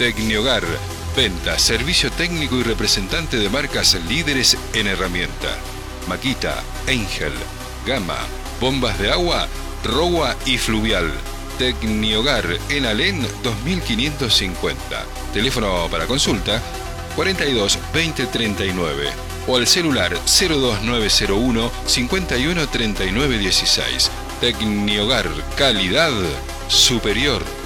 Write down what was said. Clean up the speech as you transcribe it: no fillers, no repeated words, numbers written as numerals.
Tecnihogar, venta, servicio técnico y representante de marcas líderes en herramienta. Makita, Angel, Gama, bombas de agua, Rowa y Fluvial. Tecnihogar en Alén 2550. Teléfono para consulta 42 20 39 o al celular 02901 51 39 16. Tecnihogar, calidad superior.